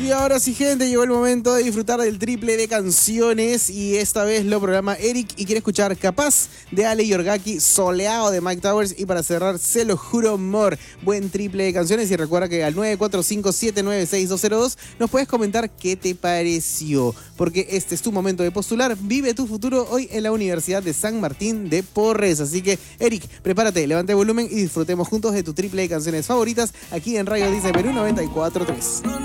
Y ahora sí, gente, llegó el momento de disfrutar del triple de canciones y esta vez lo programa Eric y quiere escuchar Capaz de Ale Yorgaki, Soleado de Mike Towers y para cerrar Se lo juro amor. Buen triple de canciones y recuerda que al 945-796-202 nos puedes comentar qué te pareció, porque este es tu momento de postular. Vive tu futuro hoy en la Universidad de San Martín de Porres. Así que, Eric, prepárate, levante el volumen y disfrutemos juntos de tu triple de canciones favoritas aquí en Radio Dice Perú 94.3.